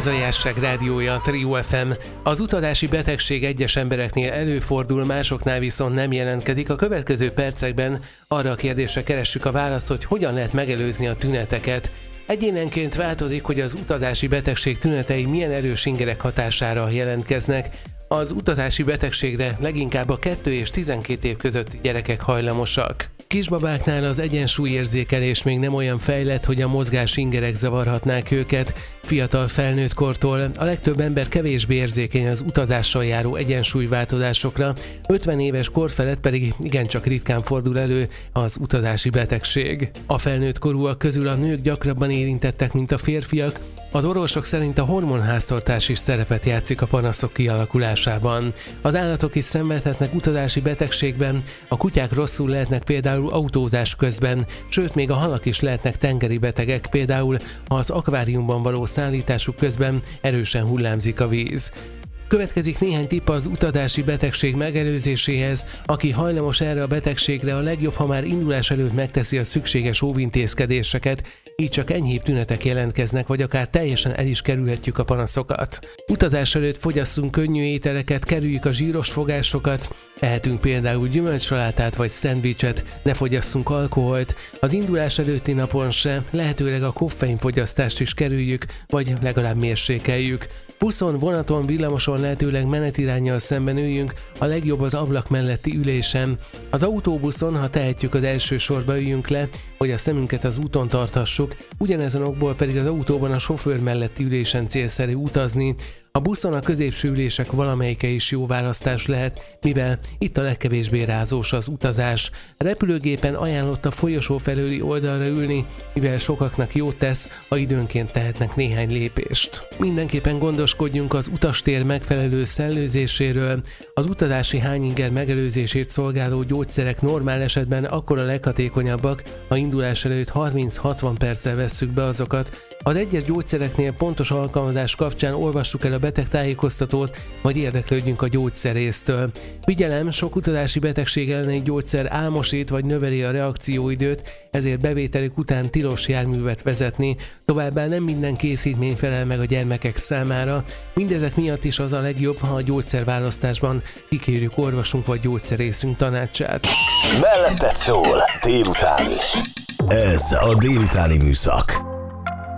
Ez a Jásság rádiója, a Trio FM. Az utazási betegség egyes embereknél előfordul, másoknál viszont nem jelentkezik. A következő percekben arra a kérdésre keressük a választ, hogy hogyan lehet megelőzni a tüneteket. Egyénenként változik, hogy az utazási betegség tünetei milyen erős ingerek hatására jelentkeznek. Az utazási betegségre leginkább a 2 és 12 év közötti gyerekek hajlamosak. Kisbabáknál az egyensúlyérzékelés még nem olyan fejlett, hogy a mozgás ingerek zavarhatnák őket. Fiatal felnőtt kortól a legtöbb ember kevésbé érzékeny az utazással járó egyensúlyváltozásokra, 50 éves kor felett pedig igencsak ritkán fordul elő az utazási betegség. A felnőtt korúak közül a nők gyakrabban érintettek, mint a férfiak. Az orvosok szerint a hormonháztartás is szerepet játszik a panaszok kialakulásában. Az állatok is szenvedhetnek utazási betegségben, a kutyák rosszul lehetnek például autózás közben, sőt még a halak is lehetnek tengeri betegek, például az akváriumban való szállításuk közben erősen hullámzik a víz. Következik néhány tipp az utazási betegség megelőzéséhez. Aki hajlamos erre a betegségre, a legjobb, ha már indulás előtt megteszi a szükséges óvintézkedéseket, így csak enyhébb tünetek jelentkeznek, vagy akár teljesen el is kerülhetjük a panaszokat. Utazás előtt fogyasszunk könnyű ételeket, kerüljük a zsíros fogásokat, ehetünk például gyümölcsalátát vagy szendvicset, ne fogyasszunk alkoholt, az indulás előtti napon se, lehetőleg a koffeinfogyasztást is kerüljük, vagy legalább mérsékeljük. Buszon, vonaton, villamoson lehetőleg menetiránnyal szemben üljünk, a legjobb az ablak melletti ülésen. Az autóbuszon, ha tehetjük, az első sorba üljünk le, hogy a szemünket az úton tarthassuk, ugyanezen okból pedig az autóban a sofőr melletti ülésen célszerű utazni. A buszon a középső ülések valamelyike is jó választás lehet, mivel itt a legkevésbé rázós az utazás. A repülőgépen ajánlott a folyosó felőli oldalra ülni, mivel sokaknak jót tesz, ha időnként tehetnek néhány lépést. Mindenképpen gondoskodjunk az utastér megfelelő szellőzéséről. Az utazási hányinger megelőzését szolgáló gyógyszerek normál esetben akkor a leghatékonyabbak, ha indulás előtt 30-60 perccel vesszük be azokat. Az egyes gyógyszereknél pontos alkalmazás kapcsán olvassuk el a betegtájékoztatót, vagy érdeklődjünk a gyógyszerésztől. Figyelem, sok utazási betegség elleni gyógyszer álmosít vagy növeli a reakcióidőt, ezért bevételük után tilos járművet vezetni, továbbá nem minden készítmény felel meg a gyermekek számára. Mindezek miatt is az a legjobb, ha a gyógyszerválasztásban kikérjük orvosunk vagy gyógyszerészünk tanácsát. Melletted szól, délután is. Ez a délutáni műszak.